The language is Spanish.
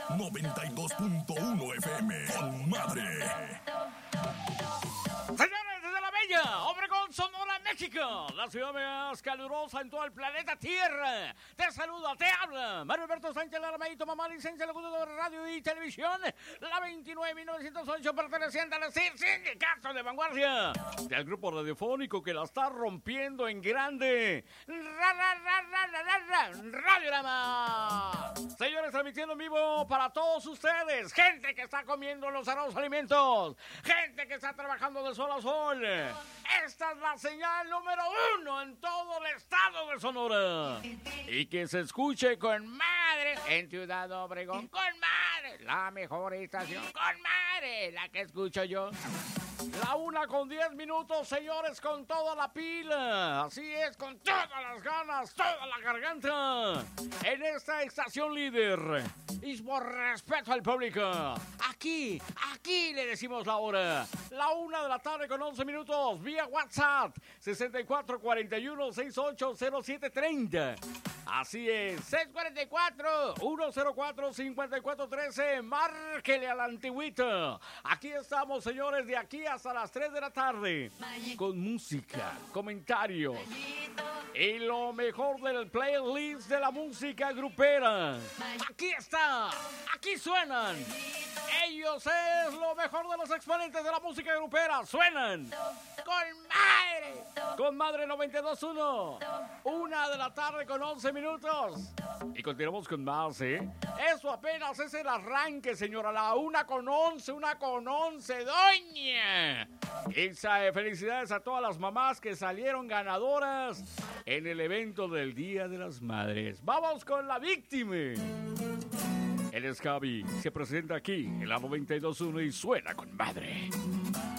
92.1 FM. Con madre. Señores, desde la bella Obregón, Sonora, México, la ciudad más calurosa en todo el planeta Tierra. Te saluda, te habla Mario Alberto Sánchez Laramayito, mamá licencia locutor de radio y televisión, la 29.908, perteneciente al sindicato de vanguardia del grupo radiofónico que la está rompiendo en grande. Radiorama. Señores, transmitiendo en vivo para todos ustedes, gente que está comiendo los sagrados alimentos, gente que está trabajando de sol a sol. Esta es la señal número 1 en todo el estado de Sonora. Y que se escuche con madre en Ciudad Obregón. Con madre, la mejor estación. Con madre, la que escucho yo. La 1:10, señores, con toda la pila. Así es, con todas las ganas, toda la garganta. En esta estación líder. Y por respeto al público, aquí le decimos la hora. La 1:11 vía WhatsApp 6441680730. Así es, 644-104-5413. Márquele a la antigüita. Aquí estamos, señores, de aquí hasta las 3 de la tarde. Con música, comentarios y lo mejor del playlist de la música grupera. Aquí está, aquí suenan. Ellos es lo mejor de los exponentes de la música grupera. Suenan con madre. Con madre 92.1. 1:11 Y continuamos con más, ¿eh? Eso apenas es el arranque, señora. La 1:11, doña. Felicidades a todas las mamás que salieron ganadoras en el evento del Día de las Madres. Vamos con la víctima. El Escabi se presenta aquí en la 92.1 y suena con madre.